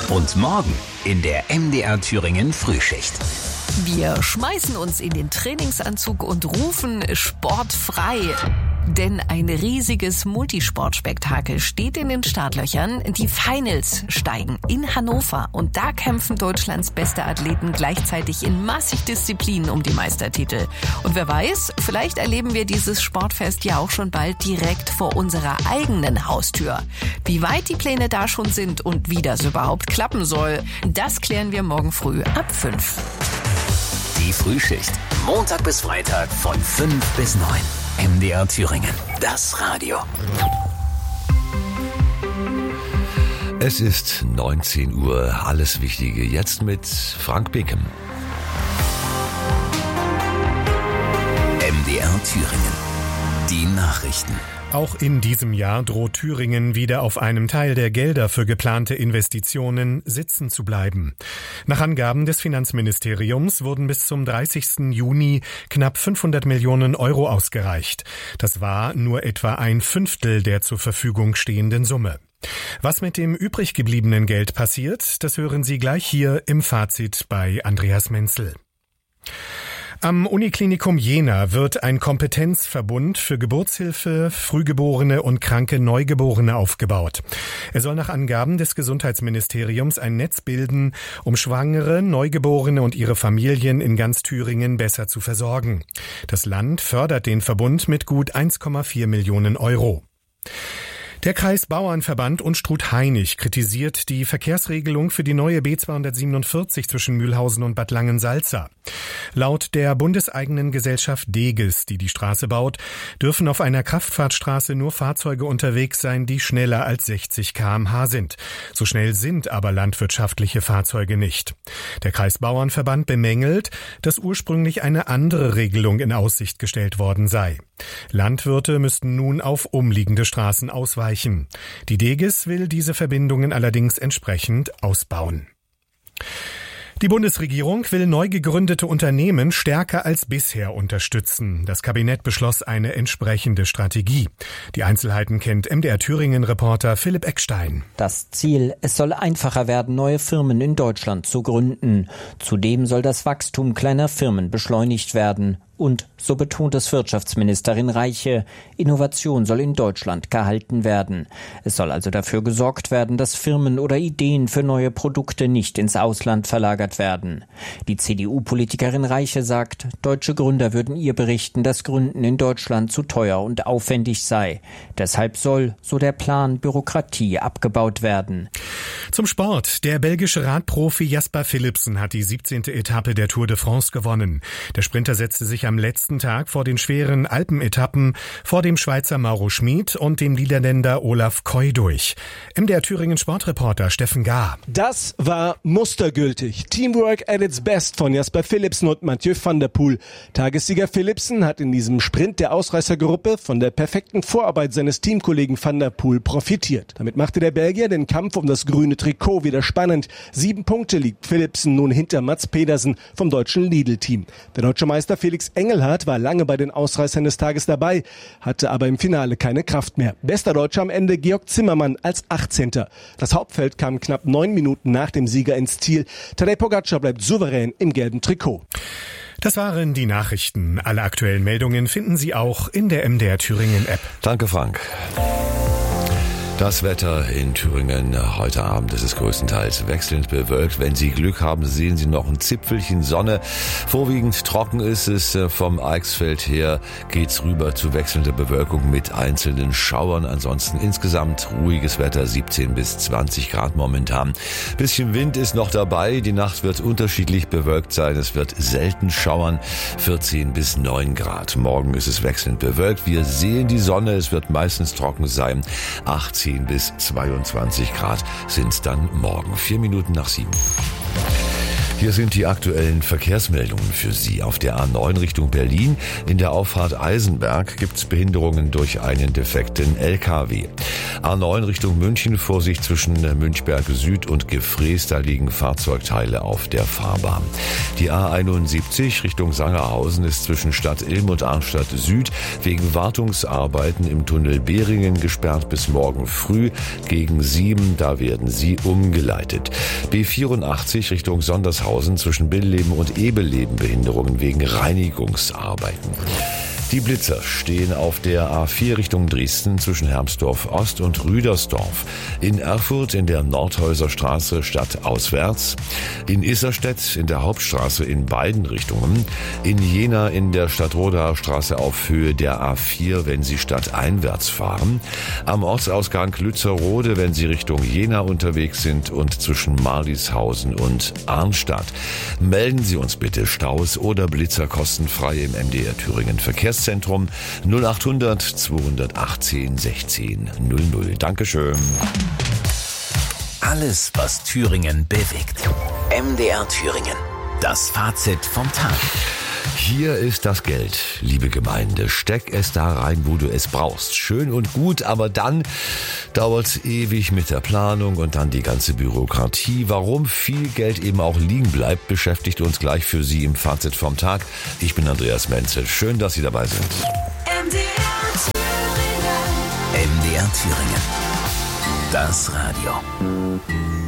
Und morgen in der MDR Thüringen Frühschicht. Wir schmeißen uns in den Trainingsanzug und rufen sportfrei. Denn ein riesiges Multisportspektakel steht in den Startlöchern. Die Finals steigen in Hannover und da kämpfen Deutschlands beste Athleten gleichzeitig in massig Disziplinen um die Meistertitel. Und wer weiß, vielleicht erleben wir dieses Sportfest ja auch schon bald direkt vor unserer eigenen Haustür. Wie weit die Pläne da schon sind und wie das überhaupt klappen soll, das klären wir morgen früh ab 5. Die Frühschicht. Montag bis Freitag von 5 bis 9. MDR Thüringen. Das Radio. Es ist 19 Uhr. Alles Wichtige jetzt mit Frank Beckem. MDR Thüringen. Die Nachrichten. Auch in diesem Jahr droht Thüringen wieder auf einem Teil der Gelder für geplante Investitionen sitzen zu bleiben. Nach Angaben des Finanzministeriums wurden bis zum 30. Juni knapp 500 Millionen Euro ausgereicht. Das war nur etwa ein Fünftel der zur Verfügung stehenden Summe. Was mit dem übrig gebliebenen Geld passiert, das hören Sie gleich hier im Fazit bei Andreas Menzel. Am Uniklinikum Jena wird ein Kompetenzverbund für Geburtshilfe, Frühgeborene und kranke Neugeborene aufgebaut. Er soll nach Angaben des Gesundheitsministeriums ein Netz bilden, um Schwangere, Neugeborene und ihre Familien in ganz Thüringen besser zu versorgen. Das Land fördert den Verbund mit gut 1,4 Millionen Euro. Der Kreisbauernverband Unstrut-Hainich kritisiert die Verkehrsregelung für die neue B247 zwischen Mühlhausen und Bad Langensalza. Laut der bundeseigenen Gesellschaft Deges, die die Straße baut, dürfen auf einer Kraftfahrtstraße nur Fahrzeuge unterwegs sein, die schneller als 60 km/h sind. So schnell sind aber landwirtschaftliche Fahrzeuge nicht. Der Kreisbauernverband bemängelt, dass ursprünglich eine andere Regelung in Aussicht gestellt worden sei. Landwirte müssten nun auf umliegende Straßen ausweichen. Die Deges will diese Verbindungen allerdings entsprechend ausbauen. Die Bundesregierung will neu gegründete Unternehmen stärker als bisher unterstützen. Das Kabinett beschloss eine entsprechende Strategie. Die Einzelheiten kennt MDR Thüringen-Reporter Philipp Eckstein. Das Ziel: Es soll einfacher werden, neue Firmen in Deutschland zu gründen. Zudem soll das Wachstum kleiner Firmen beschleunigt werden. Und, so betont es Wirtschaftsministerin Reiche, Innovation soll in Deutschland gehalten werden. Es soll also dafür gesorgt werden, dass Firmen oder Ideen für neue Produkte nicht ins Ausland verlagert werden. Die CDU-Politikerin Reiche sagt, deutsche Gründer würden ihr berichten, dass Gründen in Deutschland zu teuer und aufwendig sei. Deshalb soll, so der Plan, Bürokratie abgebaut werden. Zum Sport. Der belgische Radprofi Jasper Philipsen hat die 17. Etappe der Tour de France gewonnen. Der Sprinter setzte sich am letzten Tag vor den schweren Alpenetappen vor dem Schweizer Mauro Schmid und dem Niederländer Olaf Koy durch. MDR Thüringen Sportreporter Steffen Gahr. Das war mustergültig. Teamwork at its best von Jasper Philipsen und Mathieu van der Poel. Tagessieger Philipsen hat in diesem Sprint der Ausreißergruppe von der perfekten Vorarbeit seines Teamkollegen van der Poel profitiert. Damit machte der Belgier den Kampf um das grüne Trikot wieder spannend. 7 Punkte liegt Philipsen nun hinter Mats Pedersen vom deutschen Lidl-Team. Der deutsche Meister Felix Engelhardt war lange bei den Ausreißern des Tages dabei, hatte aber im Finale keine Kraft mehr. Bester Deutscher am Ende Georg Zimmermann als 18. Das Hauptfeld kam knapp 9 Minuten nach dem Sieger ins Ziel. Tadej Pogačar bleibt souverän im gelben Trikot. Das waren die Nachrichten. Alle aktuellen Meldungen finden Sie auch in der MDR Thüringen App. Danke, Frank. Das Wetter in Thüringen heute Abend ist es größtenteils wechselnd bewölkt. Wenn Sie Glück haben, sehen Sie noch ein Zipfelchen Sonne. Vorwiegend trocken ist es. Vom Eichsfeld her geht's rüber zu wechselnder Bewölkung mit einzelnen Schauern. Ansonsten insgesamt ruhiges Wetter, 17 bis 20 Grad momentan. Bisschen Wind ist noch dabei. Die Nacht wird unterschiedlich bewölkt sein. Es wird selten schauern, 14 bis 9 Grad. Morgen ist es wechselnd bewölkt. Wir sehen die Sonne. Es wird meistens trocken sein. 18 bis 22 Grad sind es dann morgen. 4 Minuten nach 7. Hier sind die aktuellen Verkehrsmeldungen für Sie. Auf der A9 Richtung Berlin in der Auffahrt Eisenberg gibt es Behinderungen durch einen defekten LKW. A9 Richtung München, Vorsicht zwischen Münchberg Süd und Gefrees, da liegen Fahrzeugteile auf der Fahrbahn. Die A71 Richtung Sangerhausen ist zwischen Stadt Ilm und Arnstadt Süd wegen Wartungsarbeiten im Tunnel Behringen gesperrt bis morgen früh gegen 7, da werden sie umgeleitet. B84 Richtung Sondershausen zwischen Billeben und Ebeleben Behinderungen wegen Reinigungsarbeiten. Die Blitzer stehen auf der A4 Richtung Dresden zwischen Hermsdorf Ost und Rüdersdorf. In Erfurt in der Nordhäuser Straße stadtauswärts. In Isserstedt in der Hauptstraße in beiden Richtungen. In Jena in der Stadtrodaer Straße auf Höhe der A4, wenn Sie stadteinwärts fahren. Am Ortsausgang Lützerrode, wenn Sie Richtung Jena unterwegs sind und zwischen Marlishausen und Arnstadt. Melden Sie uns bitte Staus oder Blitzer kostenfrei im MDR Thüringen Verkehrszentrum 0800 218 16 00. Dankeschön. Alles, was Thüringen bewegt. MDR Thüringen. Das Fazit vom Tag. Hier ist das Geld, liebe Gemeinde. Steck es da rein, wo du es brauchst. Schön und gut, aber dann dauert's ewig mit der Planung und dann die ganze Bürokratie. Warum viel Geld eben auch liegen bleibt, beschäftigt uns gleich für Sie im Fazit vom Tag. Ich bin Andreas Menzel. Schön, dass Sie dabei sind. MDR Thüringen. Das Radio.